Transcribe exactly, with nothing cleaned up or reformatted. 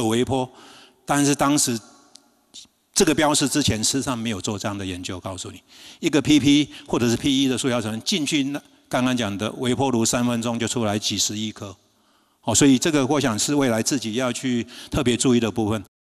微波，但是当时这个标示之前，事实上没有做这样的研究，告诉你一个 P P 或者是 P E 的塑胶层进去，那刚刚讲的微波炉三分钟就出来几十亿颗，哦，所以这个我想是未来自己要去特别注意的部分。